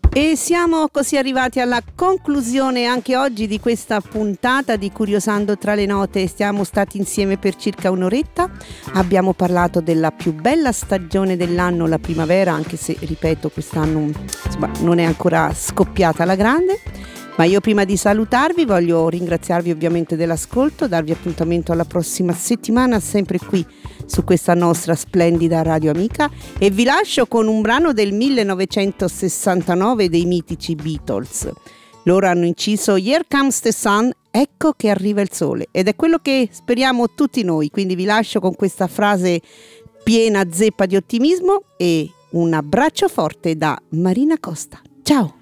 E siamo così arrivati alla conclusione anche oggi di questa puntata di Curiosando tra le note. Siamo stati insieme per circa un'oretta, abbiamo parlato della più bella stagione dell'anno, la primavera, anche se, ripeto, quest'anno insomma, non è ancora scoppiata alla grande. Ma io prima di salutarvi voglio ringraziarvi ovviamente dell'ascolto, darvi appuntamento alla prossima settimana, sempre qui su questa nostra splendida radio amica, e vi lascio con un brano del 1969 dei mitici Beatles. Loro hanno inciso Here Comes the Sun, ecco che arriva il sole, ed è quello che speriamo tutti noi, quindi vi lascio con questa frase piena zeppa di ottimismo e un abbraccio forte da Marina Costa. Ciao!